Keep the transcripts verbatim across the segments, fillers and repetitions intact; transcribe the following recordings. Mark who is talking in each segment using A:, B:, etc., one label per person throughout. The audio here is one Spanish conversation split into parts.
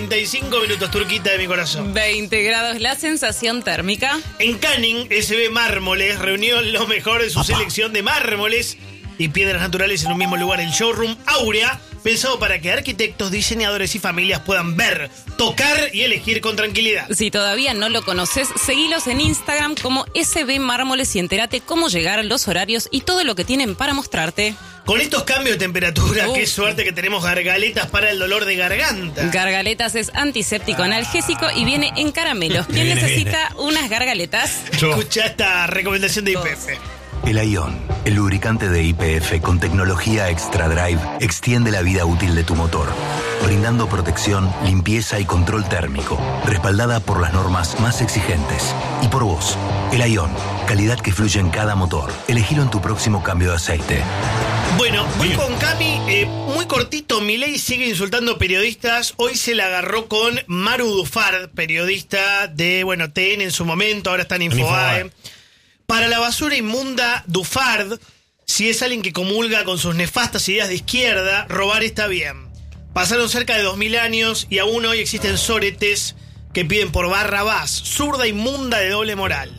A: treinta y cinco minutos, Turquita de mi corazón.
B: veinte grados la sensación térmica.
A: En Canning, S B Mármoles reunió lo mejor de su
C: Opa.
A: selección de mármoles y piedras naturales en un mismo lugar, el Showroom Áurea, pensado para que arquitectos, diseñadores y familias puedan ver, tocar y elegir con tranquilidad.
B: Si todavía no lo conoces, seguilos en Instagram como S B Mármoles y entérate cómo llegar, los horarios y todo lo que tienen para mostrarte.
A: Con estos cambios de temperatura,
B: Uf.
A: qué suerte que tenemos gargaletas para el dolor de garganta.
B: Gargaletas es antiséptico, analgésico y viene en caramelos. ¿Quién
C: Viene,
B: necesita unas gargaletas?
A: Escucha esta recomendación de I P F.
D: El Aion, el lubricante de I P F con tecnología Extra Drive, extiende la vida útil de tu motor, brindando protección, limpieza y control térmico, respaldada por las normas más exigentes. Y por vos, el Aion, calidad que fluye en cada motor. Elegilo en tu próximo cambio de aceite.
A: Bueno, voy
C: Bien.
A: con Cami, eh, muy cortito. Milei sigue insultando periodistas. Hoy se la agarró con Maru Dufard, periodista de, bueno, T N en su momento, ahora está en Infobae.
C: Infobae.
A: Para la basura inmunda, Dufard, si es alguien que comulga con sus nefastas ideas de izquierda, robar está bien. Pasaron cerca de dos mil años y aún hoy existen soretes que piden por Barrabás, zurda inmunda de doble moral.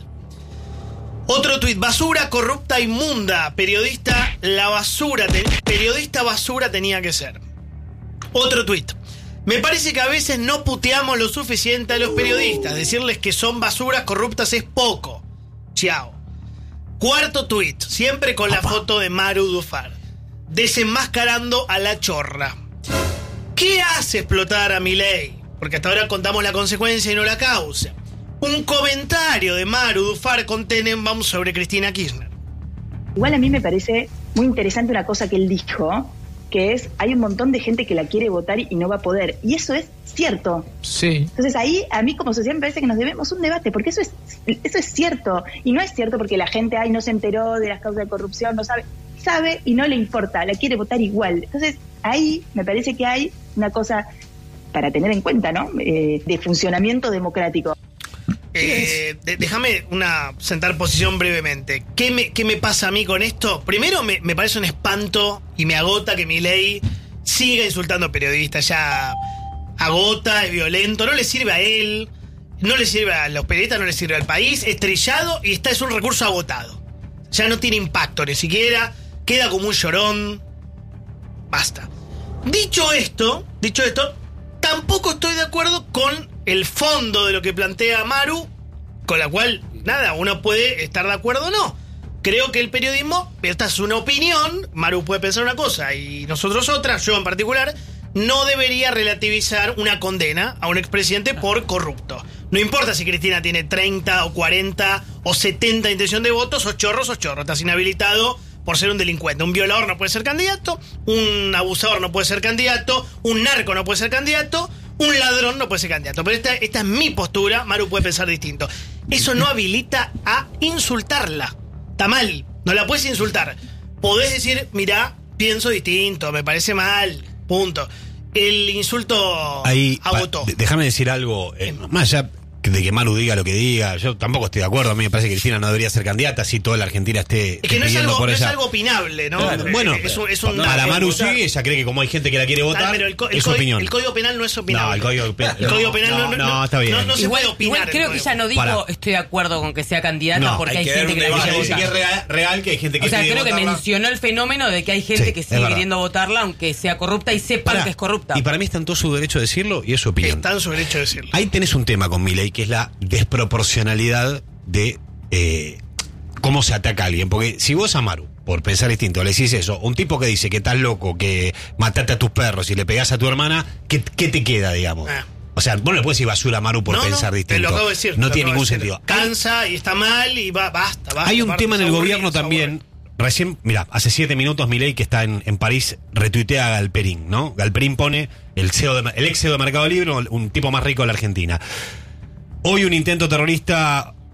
A: Otro tuit, basura corrupta inmunda, periodista, la basura, te- periodista basura tenía que ser. Otro tuit, me parece que a veces no puteamos lo suficiente a los periodistas, decirles que son basuras corruptas es poco. Chao. Cuarto tuit, siempre con la foto de Maru Dufard, desenmascarando a la chorra. ¿Qué hace explotar a Milei? Porque hasta ahora contamos la consecuencia y no la causa. Un comentario de Maru Dufard con Tenenbaum sobre Cristina Kirchner.
E: Igual a mí me parece muy interesante una cosa que él dijo, que es, hay un montón de gente que la quiere votar y no va a poder. Y eso es cierto.
C: Sí.
E: Entonces ahí, a mí como sociedad me parece que nos debemos un debate, porque eso es eso es cierto. Y no es cierto porque la gente, ay, no se enteró de las causas de corrupción, no sabe. Sabe y no le importa, la quiere votar igual. Entonces ahí me parece que hay una cosa para tener en cuenta, ¿no? Eh, de funcionamiento democrático.
A: Eh, de- déjame una sentar posición brevemente. ¿Qué me, qué me pasa a mí con esto? Primero me, me parece un espanto y me agota que Milei siga insultando a periodistas. Ya agota, es violento, no le sirve a él, no le sirve a los periodistas, no le sirve al país, estrellado y está, es un recurso agotado. Ya no tiene impacto ni siquiera, queda como un llorón. Basta. Dicho esto, dicho esto, tampoco estoy de acuerdo con el fondo de lo que plantea Maru, con la cual, nada, uno puede estar de acuerdo o no. Creo que el periodismo, esta es una opinión, Maru puede pensar una cosa y nosotros otra, yo en particular, no debería relativizar una condena a un expresidente por corrupto. No importa si Cristina tiene treinta o cuarenta o setenta intención de votos, o chorros o chorros, estás inhabilitado por ser un delincuente. Un violador no puede ser candidato, un abusador no puede ser candidato, un narco no puede ser candidato, un ladrón no puede ser candidato. Pero esta, esta es mi postura, Maru puede pensar distinto. Eso no habilita a insultarla. Está mal, no la puedes insultar. Podés decir, mirá, pienso distinto, me parece mal, punto. El insulto
C: Ahí,
A: agotó.
C: pa- de- déjame decir algo, eh, más allá de que Maru diga lo que diga, yo tampoco estoy de acuerdo, a mí me parece que Cristina no debería ser candidata si toda la Argentina esté
A: Es que no es,
C: pidiendo
A: algo,
C: por
A: no es
C: ella.
A: algo opinable, ¿no?
C: Claro,
A: Eh,
C: bueno,
A: es un, es un-
C: para
A: no,
C: Maru
A: es
C: sí,
A: votar.
C: ella cree que como hay gente que la quiere votar,
A: Ah, pero el, co- el
C: es su
A: código-
C: opinión.
A: el código penal no es opinable.
C: No, el código penal-
A: El código
C: no,
A: penal no,
C: no,
A: no,
C: no, está bien.
A: No, no se
F: Igual,
A: puede opinar.
F: igual creo
A: el
F: que
A: código.
F: ella no dijo
C: Para.
F: estoy de acuerdo con que sea candidata
C: No,
F: porque
C: hay
F: hay,
C: que
F: gente
C: dar
F: que
C: un
F: la
C: debate.
F: quiere
C: Dice que es
F: votar.
C: real, real que hay gente que
F: O sea,
C: pide
F: creo que
C: votarla.
F: mencionó el fenómeno de que hay gente
C: Sí,
F: que
C: es
F: sigue
C: verdad.
F: queriendo votarla aunque sea corrupta y sepan
C: Pará.
F: que es corrupta.
C: Y para mí está en todo su derecho de decirlo y es su opinión.
A: Está en su derecho de decirlo.
C: Ahí tenés un tema con Milei, que es la desproporcionalidad de eh, cómo se ataca a alguien. Porque si vos a Maru, por pensar distinto, le decís eso, un tipo que dice que estás loco, que mataste a tus perros y le pegás a tu hermana, ¿qué, qué te queda, digamos?
A: Ah.
C: O sea, vos no le puedes decir basura a Maru por
A: No, no,
C: pensar
A: te
C: distinto.
A: lo acabo de decir.
C: no
A: te lo
C: tiene
A: acabo
C: ningún
A: de decir.
C: sentido.
A: Cansa y está mal y va, basta, basta.
C: Hay un
A: basta,
C: tema en el
A: se aburre,
C: gobierno
A: se aburre.
C: también. Recién, mira, hace siete minutos Milei, que está en, en París, retuitea a Galperín, ¿no? Galperín pone el C E O de, el ex C E O de Mercado Libre, un tipo más rico de la Argentina. Hoy un intento terrorista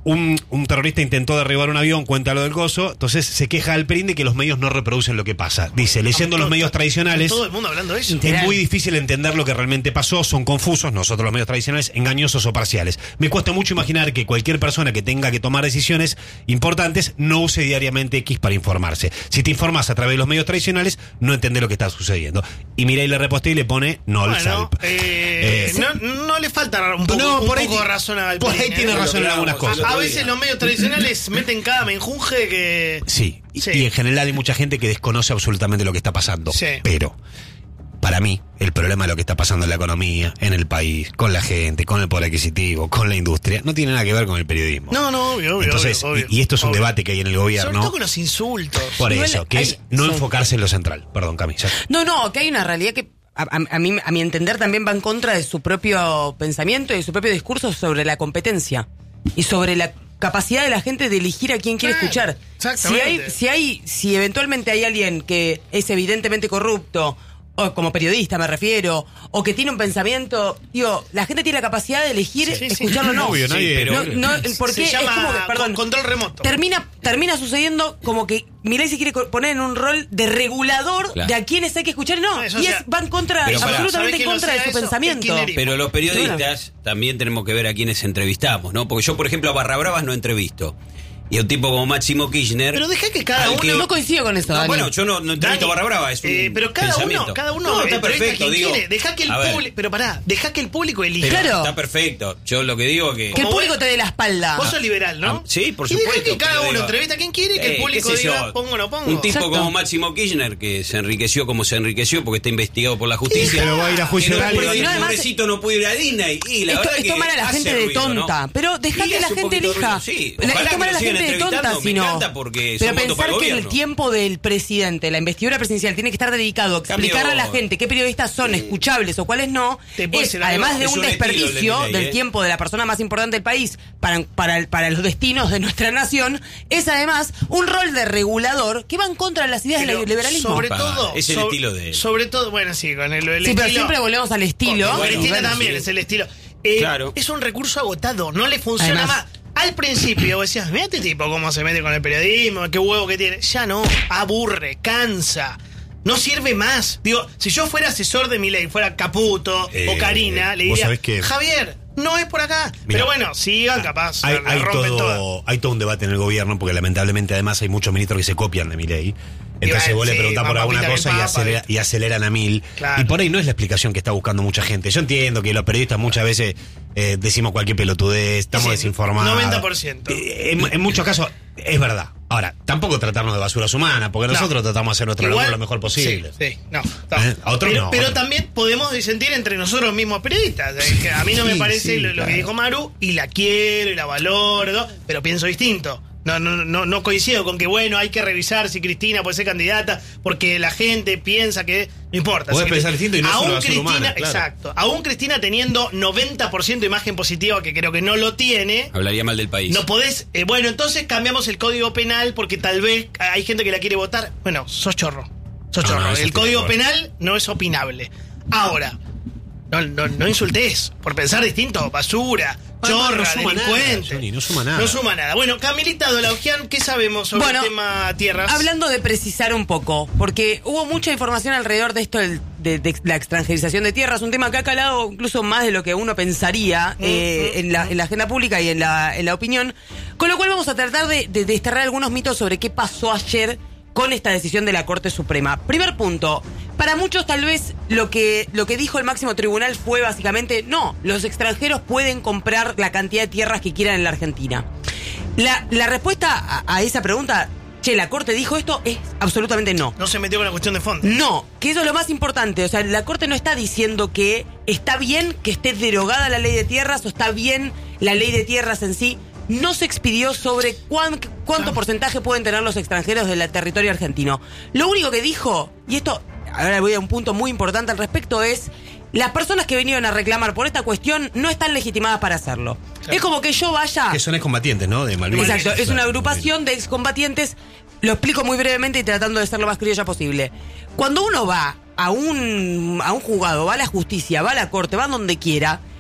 C: un, un terrorista intentó derribar un avión, cuenta lo del coso, entonces se queja Alperín de que los medios no reproducen lo que pasa. Dice, leyendo los medios tradicionales,
A: Todo el mundo hablando de eso.
C: es muy difícil entender lo que realmente pasó, son confusos, nosotros los medios tradicionales, engañosos o parciales. Me cuesta mucho imaginar que cualquier persona que tenga que tomar decisiones importantes no use diariamente X para informarse. Si te informas a través de los medios tradicionales, no entendés lo que está sucediendo. Y Milei le responde y le pone no al
A: Bueno,
C: salp.
A: eh,
C: Eh,
A: no, no le falta un poco,
C: No,
A: un
C: por ahí
A: poco de
C: ti-
A: razón a
C: por ahí
A: Alperín,
C: tiene
A: ¿eh?
C: razón en algunas cosas.
A: A, a veces los medios tradicionales meten cada menjunje que...
C: Sí, y-
A: Sí.
C: y en general hay mucha gente que desconoce absolutamente lo que está pasando.
A: Sí.
C: Pero, para mí, el problema de lo que está pasando en la economía, en el país, con la gente, con el poder adquisitivo, con la industria, no tiene nada que ver con el periodismo.
A: No, no, obvio, obvio.
C: Entonces,
A: obvio,
C: y, y esto es un
A: obvio.
C: debate que hay en el
A: Sobre
C: gobierno.
A: todo con los insultos.
C: Por
F: Igual
C: eso, que
F: hay-
C: es no
F: sí.
C: enfocarse en lo central. Perdón, Cami. ya.
F: No, no, que hay una realidad que a, a- a mí, a mi entender también va en contra de su propio pensamiento y de su propio discurso sobre la competencia y sobre la capacidad de la gente de elegir a quién quiere
A: Claro,
F: escuchar. Si
A: exactamente.
F: hay, si hay, si eventualmente hay alguien que es evidentemente corrupto, o como periodista me refiero, o que tiene un pensamiento, digo, la gente tiene la capacidad de elegir
A: Sí, sí, sí.
F: escucharlo o no.
C: Obvio, nadie-
F: no, no, porque
A: Se
F: es
A: llama
F: como que, perdón,
A: con- control remoto.
F: termina termina sucediendo como que Milei se quiere co- poner en un rol de regulador
G: Claro.
F: de a quienes hay que escuchar, no,
A: No, eso
F: y
A: sea-
F: es, va en contra,
G: Pero pará,
F: absolutamente
A: ¿sabés
F: en
A: quién lo
F: contra de
A: hacía
F: su
A: eso? El
F: pensamiento.
A: kirchnerismo.
G: Pero los periodistas también tenemos que ver a quienes entrevistamos, ¿no? Porque yo, por ejemplo, a Barra Bravas no entrevisto. Y a un tipo como Máximo Kirchner...
A: Pero deja que cada
G: al
A: uno...
G: que-
F: No coincido con eso,
G: No,
F: Dani.
G: bueno, yo no, no entrevisto
A: Dani,
G: a Barra Brava, es un
A: eh, pero cada
G: pensamiento.
A: uno, cada uno
G: No, está
A: entrevista a
G: perfecto,
A: quien
G: digo.
A: quiere. Deja que el
G: a ver,
A: público, pero pará, deja que el público elija.
G: pero
F: Claro.
G: Está perfecto. Yo lo que digo que...
F: Que el
A: Como
F: público
A: vos-
F: te dé la espalda.
A: Vos sos liberal, ¿no?
G: Ah, sí, por
A: Y deja
G: supuesto,
A: que cada
G: pero
A: uno
G: digo,
A: entrevista a quien quiere y que el
G: eh,
A: público
G: qué sé
A: diga
G: yo,
A: pongo o no pongo.
G: Un tipo
F: Exacto.
G: como Máximo Kirchner que se enriqueció como se enriqueció porque está investigado por la justicia.
C: Pero va a ir a juicio
G: Que no
C: oral y
G: puede-
C: va a
G: el
F: tener-
G: pobrecito no puede ir a Disney. Y la
F: Esto
G: verdad
F: es
G: que
F: tomar a la
G: hace
F: gente de
G: ruido, ¿no?
F: tonta. Pero deja
G: Y
F: que la
G: hace un
F: gente
G: poquito de
F: elija.
G: ruido, sí.
F: La-
G: Ojalá
F: es
G: que
F: tomar a
G: lo
F: la
G: sigan
F: gente de tonta,
G: entrevistando, me
F: sino.
G: encanta porque
F: Pero
G: son votos para
F: pensar
G: el
F: que el
G: gobierno.
F: tiempo del presidente, la investidura presidencial, tiene que estar dedicado a
G: Cambio-
F: explicarle a la gente qué periodistas son escuchables o cuáles no,
A: Te puede
F: es,
A: ser algo-
F: además de
G: es
F: un
G: un estilo el de
F: desperdicio
G: Milei,
F: del
G: ¿eh?
F: tiempo de la persona más importante del país para, para, el- para los destinos de nuestra nación, es además un rol de regulador que va en contra de las ideas
A: Pero
F: del liberalismo.
A: Sobre
G: Pa,
A: todo.
G: es el
A: sobre-
G: estilo de él.
A: Sobre todo, bueno, sí, con el, el
F: Sí, pero
A: estilo-
F: siempre volvemos al estilo.
A: Con
G: Bueno,
A: Cristina
G: bueno,
A: también
G: sí.
A: es el estilo. Eh,
G: Claro.
A: Es un recurso agotado, no le funciona
F: Además-
A: más. Al principio vos decías, mira este tipo cómo se mete con el periodismo, qué huevo que tiene. Ya no, aburre, cansa. No sirve más. Digo, si yo fuera asesor de Milei, fuera Caputo
C: Eh,
A: o Karina, le
C: vos
A: diría,
C: sabés que-
A: Javier, no es por acá.
C: Mirá.
A: Pero bueno, sigan, capaz,
C: Hay,
A: la
C: hay
A: rompen toda.
C: todo, hay todo un debate en el gobierno porque lamentablemente además hay muchos ministros que se copian de Milei. Entonces
A: Y va,
C: vos le
A: sí,
C: preguntás por
A: papá,
C: alguna
A: pita,
C: cosa y,
A: papa,
C: acelera-
A: ¿viste?
C: y aceleran a mil.
A: Claro.
C: Y por ahí no es la explicación que está buscando mucha gente. Yo entiendo que los periodistas muchas veces eh, decimos cualquier pelotudez, estamos
A: Sí,
C: desinformados.
A: noventa por ciento.
C: Eh, En, en muchos casos es verdad. Ahora, tampoco tratarnos de basuras humanas, porque
A: No.
C: nosotros tratamos de hacer nuestro
A: Igual,
C: laburo lo mejor posible.
A: Sí, sí, no. no.
C: ¿Eh? A otros
A: pero
C: no,
A: pero
C: otros.
A: también podemos disentir entre nosotros mismos periodistas. Eh, que a mí no me
C: Sí,
A: parece
C: sí,
A: lo, lo
C: claro.
A: que dijo Maru, y la quiero y la valoro, ¿no? Pero pienso distinto. No, no, no, no coincido con que, bueno, hay que revisar si Cristina puede ser candidata, porque la gente piensa que no importa.
C: Podés
A: Si
C: pensar
A: Cri-
C: distinto y no es
A: aún
C: una basura
A: Cristina,
C: humana, claro.
A: exacto. Aún Cristina teniendo noventa por ciento de imagen positiva, que creo que no lo tiene.
G: Hablaría mal del país.
A: No podés, eh, bueno, entonces cambiamos el código penal porque tal vez hay gente que la quiere votar. Bueno, sos chorro. Sos
C: No,
A: chorro.
C: no, eso
A: el
C: estoy
A: código
C: de acuerdo.
A: penal no es opinable. Ahora, no, no, no insultés por pensar distinto. Basura,
C: Bueno,
A: chorra,
C: no suma nada,
A: delincuente.
C: Johnny, no suma nada.
A: No suma nada. Bueno, Camilita Dolaugian, ¿qué sabemos sobre
F: Bueno,
A: el tema tierras?
F: Hablando de precisar un poco, porque hubo mucha información alrededor de esto del- de, de la extranjerización de tierras, un tema que ha calado incluso más de lo que uno pensaría eh, en, la, en la agenda pública y en la, en la opinión, con lo cual vamos a tratar de, de desterrar algunos mitos sobre qué pasó ayer con esta decisión de la Corte Suprema. Primer punto, para muchos tal vez lo que, lo que dijo el máximo tribunal fue básicamente, no, los extranjeros pueden comprar la cantidad de tierras que quieran en la Argentina. La, la respuesta a, a esa pregunta, che, ¿la Corte dijo esto? Es absolutamente no.
A: No se metió con la cuestión de fondo.
F: No, que eso es lo más importante. O sea, la Corte no está diciendo que está bien que esté derogada la ley de tierras o está bien la ley de tierras en sí. No se expidió sobre cuán- cuánto porcentaje pueden tener los extranjeros del territorio argentino. Lo único que dijo, y esto, ahora voy a un punto muy importante al respecto, es las personas que vinieron a reclamar por esta cuestión no están legitimadas para hacerlo.
A: Claro.
F: Es como que yo vaya...
C: Que son excombatientes, ¿no? De Malvinas.
F: Exacto, es una agrupación de excombatientes. Lo explico muy brevemente y tratando de ser lo más criolla posible. Cuando uno va a un, a un juzgado, va a la justicia, va a la corte, va donde quiera,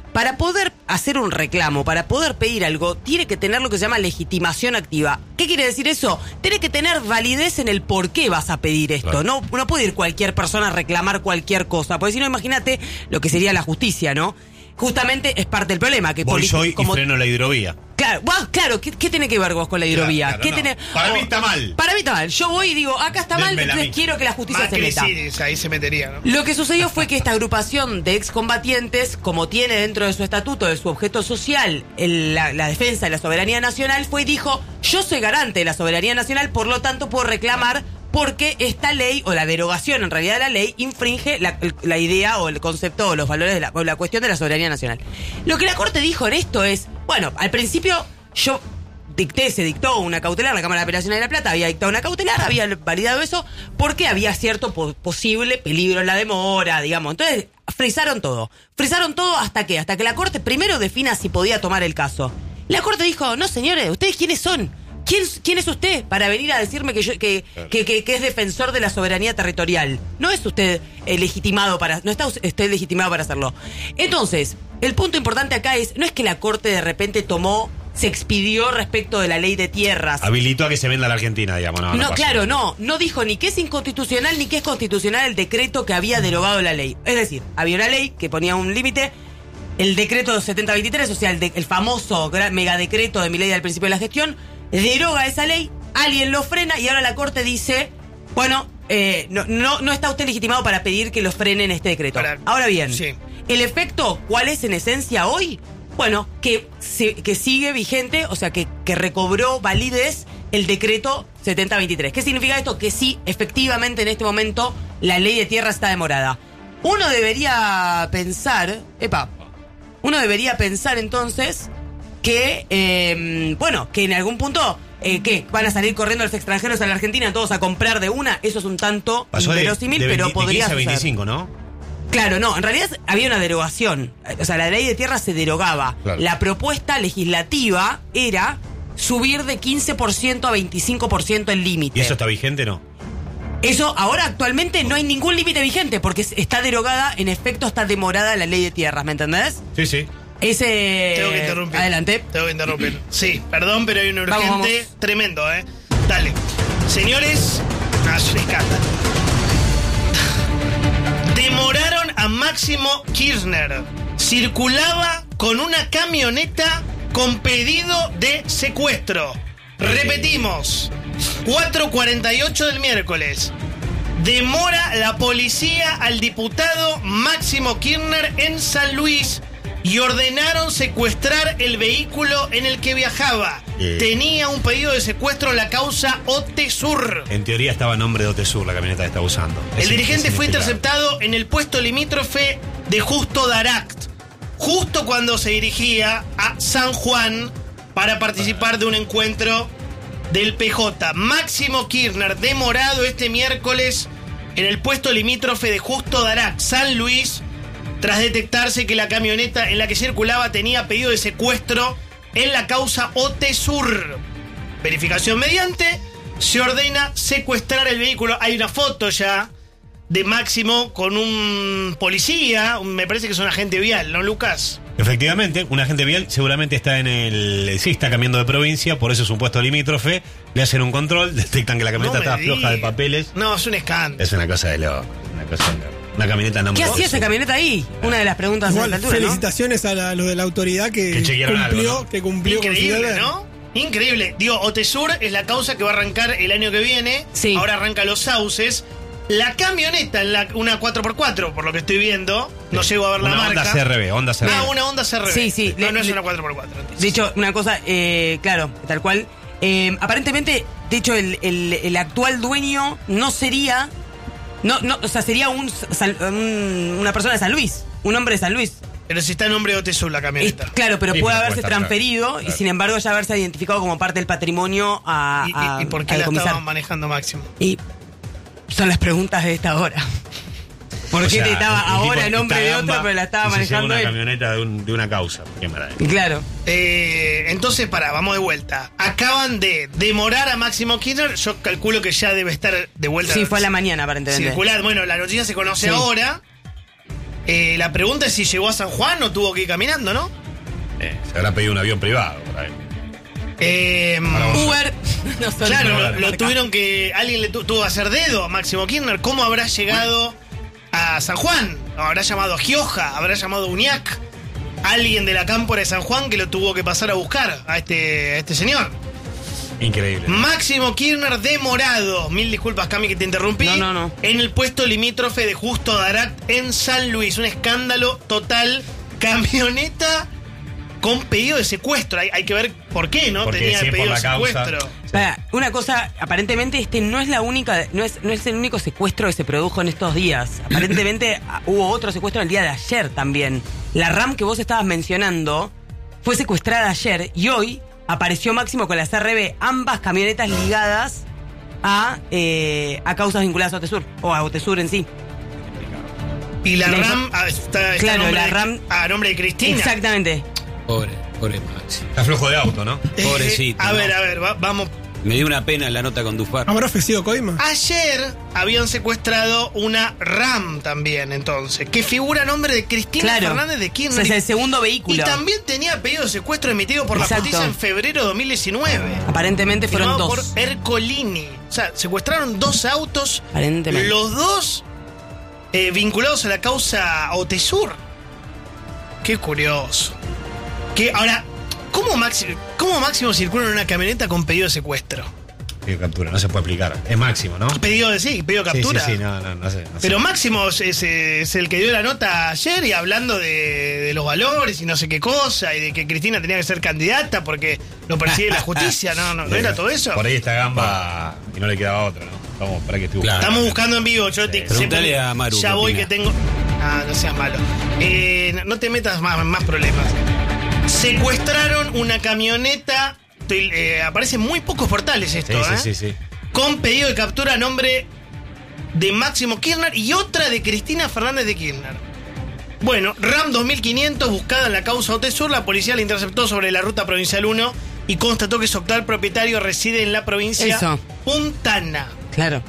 F: para poder hacer un reclamo, para poder pedir algo, tiene que tener lo que se llama legitimación activa. ¿Qué quiere decir eso? Tiene que tener validez en el por qué vas a pedir esto.
C: Claro.
F: No, no puede ir cualquier persona a reclamar cualquier cosa, porque si no, imagínate lo que sería la justicia, ¿no? Justamente es parte del problema. Que
C: Voy
F: politi-
C: soy
F: como-
C: y freno la hidrovía.
F: Claro, vos, claro, ¿qué, qué tiene que ver vos con la hidrovía?
C: Claro,
F: ¿Qué
C: no.
F: tiene-
C: Para
F: o-
C: mí está mal.
F: Para mí está mal. Yo voy y digo, acá está mal,
C: Dénmela a
F: entonces
C: mí.
F: quiero que la justicia se
A: Macri
F: meta.
A: sí, ahí se metería, ¿no?
F: Lo que sucedió fue que esta agrupación de excombatientes, como tiene dentro de su estatuto, de su objeto social, el- la, la defensa de la soberanía nacional, fue y dijo, yo soy garante de la soberanía nacional, por lo tanto puedo reclamar porque esta ley, o la derogación en realidad de la ley, infringe la, el- la idea o el concepto o los valores de la, o la cuestión de la soberanía nacional. Lo que la Corte dijo en esto es, bueno, al principio yo dicté, se dictó una cautelar, la Cámara de Apelaciones de La Plata había dictado una cautelar, había validado eso, porque había cierto po- posible peligro en la demora, digamos. Entonces, frisaron todo. Frisaron todo hasta que, hasta que la Corte primero defina si podía tomar el caso. La Corte dijo, no señores, ¿ustedes quiénes son? ¿Quién, quién es usted para venir a decirme que, yo, que, que, que, que es defensor de la soberanía territorial? No es usted eh, legitimado para, no está usted legitimado para hacerlo. Entonces, el punto importante acá es, no es que la Corte de repente tomó, se expidió respecto de la ley de tierras.
C: Habilitó a que se venda a la Argentina, digamos. No,
F: No,
C: no pasó.
F: claro, no. No dijo ni que es inconstitucional ni que es constitucional el decreto que había derogado la ley. Es decir, había una ley que ponía un límite. El decreto setenta veintitrés, o sea, el, de- el famoso gran megadecreto de Milei al principio de la gestión, deroga esa ley, alguien lo frena y ahora la Corte dice, bueno, eh, no, no, no está usted legitimado para pedir que lo frenen este decreto.
A: Para-
F: Ahora bien,
A: sí.
F: el efecto, ¿cuál es en esencia hoy? Bueno, que, se- que sigue vigente, o sea, que, que recobró validez el decreto setenta veintitrés. ¿Qué significa esto? Que sí, efectivamente en este momento la ley de tierra está demorada. Uno debería pensar, epa, uno debería pensar entonces que, eh, bueno, que en algún punto, eh, ¿qué? ¿Van a salir corriendo los extranjeros a la Argentina todos a comprar de una? Eso es un tanto
C: Pasó de,
F: inverosímil,
C: de
F: pero
C: veinte, de
F: podría
C: quince a
F: suceder.
C: veinticinco, ¿no?
F: Claro, no, en realidad había una derogación. O sea, la ley de tierra se derogaba.
C: Claro.
F: La propuesta legislativa era subir de quince por ciento a veinticinco por ciento el límite.
C: ¿Y eso está vigente, no?
F: Eso ahora actualmente no hay ningún límite vigente porque está derogada, en efecto está demorada la ley de tierras, ¿me entendés?
C: Sí, sí.
F: Ese...
A: Tengo que interrumpir.
F: Adelante.
A: Tengo que interrumpir. Sí, perdón, pero hay un urgente
F: Vamos, vamos.
A: tremendo, ¿eh? Dale. Señores, ah, es un escándalo. Demoraron a Máximo Kirchner. Circulaba con una camioneta con pedido de secuestro. Repetimos. cuatro cuarenta y ocho del miércoles. Demora la policía al diputado Máximo Kirchner en San Luis y ordenaron secuestrar el vehículo en el que viajaba.
C: Eh.
A: Tenía un pedido de secuestro en la causa Otesur.
C: En teoría estaba a nombre de Otesur la camioneta que está usando.
A: El
C: Es-
A: dirigente
C: es
A: fue
C: inexplicable.
A: interceptado en el puesto limítrofe de Justo Daract, justo cuando se dirigía a San Juan para participar de un encuentro del P J. Máximo Kirchner, demorado este miércoles en el puesto limítrofe de Justo Daract, San Luis, tras detectarse que la camioneta en la que circulaba tenía pedido de secuestro en la causa Otesur. Verificación mediante, se ordena secuestrar el vehículo. Hay una foto ya de Máximo con un policía, un- me parece que es un agente vial, ¿no, Lucas?
C: Efectivamente, un agente vial seguramente está en el... Sí, está cambiando de provincia, por eso es un puesto limítrofe. Le hacen un control, detectan que la camioneta
A: No me
C: está floja de
A: digas.
C: papeles.
A: No, es un escándalo.
C: Es una cosa de loco. Una cosa de loco. Una camioneta no
F: ¿Qué hacía esa camioneta ahí? Una de las preguntas
H: Igual,
F: de la altura, ¿no?
H: felicitaciones a la- los de la autoridad que,
C: Que chequearon
H: cumplió,
C: algo, ¿no?
H: que cumplió con su
A: Increíble,
H: deber.
A: ¿no? Increíble. Digo, Otesur es la causa que va a arrancar el año que viene.
F: Sí.
A: Ahora arranca Los Sauces. La camioneta, en la, una cuatro por cuatro, por lo que estoy viendo, no llego a ver la
C: Una
A: marca.
C: Honda C R V, Honda C R V.
A: Ah, una Honda C R V.
F: Sí, sí.
A: No,
F: Le-
A: no es
F: le-
A: una cuatro por cuatro. entonces.
F: De hecho, una cosa, eh, claro, tal cual. Eh, aparentemente, de hecho, el, el- el actual dueño no sería. No, no, o sea, sería un, sal- un- una persona de San Luis, un hombre de San Luis.
A: Pero si está en nombre de Otesur la
F: Es-
A: camioneta.
F: claro, pero
C: Sí,
F: puede
C: pero
F: haberse
C: puede estar,
F: transferido
C: claro.
F: y sin embargo ya haberse identificado como parte del patrimonio a,
A: ¿Y, y-
F: a-
A: y por qué
F: al
A: la
F: comisario.
A: estaban manejando Máximo?
F: Y son las preguntas de esta hora. ¿Por
C: O
F: qué
C: sea,
F: te estaba
C: el tipo
F: ahora en nombre
C: está
F: de
C: gamba
F: otro, pero la estaba
C: y se lleva
F: manejando
C: una
F: él?
C: camioneta de, un- de una causa. Qué maravilla.
F: Claro.
A: Eh, entonces, pará, vamos de vuelta. Acaban de demorar a Máximo Kirchner. Yo calculo que ya debe estar de vuelta.
F: Sí, fue a la mañana aparentemente.
A: circular. Bueno, la noticia se conoce
F: Sí.
A: ahora. Eh, la pregunta es si llegó a San Juan o tuvo que ir caminando, ¿no?
C: Eh, se habrá pedido un avión privado por ahí.
A: Eh,
F: Uber. No son
A: claro,
F: Uber,
A: lo,
F: de
A: lo
F: marca.
A: tuvieron que. Alguien le tu- tuvo que hacer dedo a Máximo Kirchner. ¿Cómo habrá llegado a San Juan? ¿Habrá llamado a Gioja? ¿Habrá llamado a Uñac? Alguien de la cámpora de San Juan que lo tuvo que pasar a buscar a este, a este señor.
C: Increíble.
A: Máximo Kirchner demorado. Mil disculpas, Cami, que te interrumpí.
F: No, no, no.
A: En el puesto limítrofe de Justo Daract en San Luis. Un escándalo total. Camioneta con pedido de secuestro. Hay, hay que ver por qué, ¿no?
C: Porque
A: Tenía
C: si
A: el
C: es por
A: pedido de
C: la causa.
A: secuestro.
F: Para, una cosa, aparentemente este no es la única, no es, no es el único secuestro que se produjo en estos días. Aparentemente hubo otro secuestro el día de ayer también. La RAM que vos estabas mencionando fue secuestrada ayer y hoy apareció Máximo con la C R B, ambas camionetas ligadas a, eh, a causas vinculadas a Otesur, o a Otesur en sí.
A: Y la
F: La
A: RAM
F: info-
A: ah, está, está
F: Claro,
A: a nombre
F: la
A: de-
F: RAM-
A: a nombre de Cristina.
F: Exactamente.
G: Pobre, pobre Maxi.
C: Está flojo de auto, ¿no?
A: Eh,
G: Pobrecito,
A: a
G: ¿no?
A: ver, a ver, va- vamos.
G: Me dio una pena la nota con Dufar.
H: ¿Habrá ofrecido coima?
A: Ayer habían secuestrado una RAM también, entonces, que figura a nombre de Cristina
F: Claro.
A: Fernández de
F: O
A: Kirchner.
F: sea, es el segundo
A: Y
F: vehículo.
A: también tenía pedido de secuestro emitido por
F: Exacto.
A: la justicia en febrero de dos mil diecinueve.
F: Aparentemente fueron
A: Firmado
F: dos.
A: por Ercolini. O sea, secuestraron dos autos.
F: Aparentemente.
A: Los dos eh, vinculados a la causa Otesur. Qué curioso. Que ahora, ¿cómo Máximo, ¿cómo Máximo circula en una camioneta con pedido de secuestro?
C: Pedido de captura, no se puede aplicar. Es Máximo, ¿no?
A: Pedido de sí, pedido de captura.
C: Sí, sí, sí, no, no, no sé. no sé.
A: Pero Máximo es, es- es el que dio la nota ayer y hablando de, de los valores y no sé qué cosa y de que Cristina tenía que ser candidata porque lo persigue la justicia. No, no, ¿no era todo eso?
C: Por ahí está Gamba y no le quedaba otra, ¿no? Vamos, para que estoy
G: Claro.
A: Estamos buscando en vivo. Yo te,
G: Preguntale
A: siempre-
G: a Maru
A: Ya
G: qué
A: voy
G: opina.
A: que tengo. Ah, no seas malo. Eh, no- no te metas más, más problemas. Secuestraron una camioneta. Estoy- eh, aparecen muy pocos portales esto,
C: Sí,
A: ¿eh?
C: sí, sí, sí.
A: Con pedido de captura a nombre de Máximo Kirchner y otra de Cristina Fernández de Kirchner. Bueno, RAM dos mil quinientos, buscada en la causa Otesur, la policía la interceptó sobre la ruta provincial uno y constató que su actual propietario reside en la provincia
F: Eso.
A: Puntana.
F: Claro.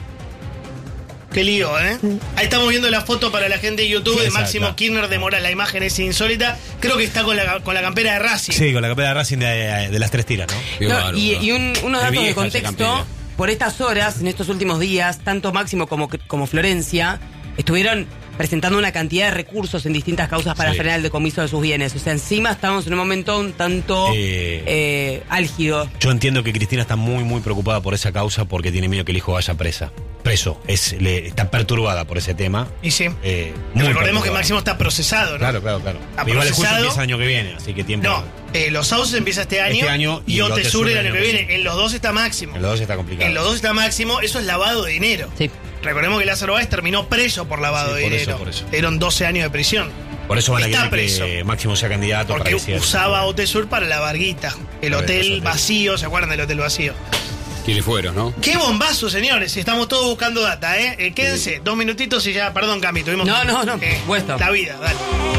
A: Qué lío, ¿eh? Ahí estamos viendo la foto para la gente de YouTube de
C: Exacto.
A: Máximo Kirchner de Mora. La imagen es insólita. Creo que está con la, con la campera de Racing.
C: Sí, con la capela de Racing de, de las tres tiras, ¿no?
G: Qué
F: No,
G: bárbaro.
F: y y un- unos
G: Qué
F: datos de
G: vieja esa
F: contexto.
G: campera.
F: Por estas horas, en estos últimos días, tanto Máximo como, como Florencia estuvieron presentando una cantidad de recursos en distintas causas para
C: Sí.
F: frenar el decomiso de sus bienes. O sea, encima estamos en un momento un tanto
C: Eh.
F: eh, álgido.
C: Yo entiendo que Cristina está muy, muy preocupada por esa causa porque tiene miedo que el hijo vaya presa. Preso. Es, le, está perturbada por ese tema.
A: Y sí.
C: Eh,
A: Y
C: muy
A: recordemos que
C: perturbada.
A: Máximo está procesado, ¿no?
C: Claro, claro, claro.
A: Está
C: Igual el juicio
A: procesado.
C: empieza el año que viene, así que tiempo.
A: No, eh, los Sauces empieza este año,
C: Este año y
A: y
C: el
A: Otesur
C: Otesur
A: el año que viene. En los dos está Máximo.
C: En los dos está complicado.
A: En los dos está Máximo. Eso es lavado de dinero.
F: Sí.
A: Recordemos que Lázaro Báez terminó preso por lavado
C: Sí,
A: de
C: por eso,
A: dinero.
C: por eso.
A: Eran doce años de prisión.
C: Por eso van a
A: Está
C: querer
A: preso.
C: que Máximo sea candidato.
A: Porque
C: para que sea-
A: usaba Otesur para la Varguita. El
C: Para
A: hotel
C: esos hoteles.
A: vacío, ¿se acuerdan del hotel vacío?
G: ¿Quiénes fueron, no?
A: Qué bombazo, señores. Estamos todos buscando data, ¿eh? Eh, quédense dos minutitos y ya, perdón, Cami, tuvimos.
F: No, no, no,
A: eh,
F: puesto.
A: La vida, dale.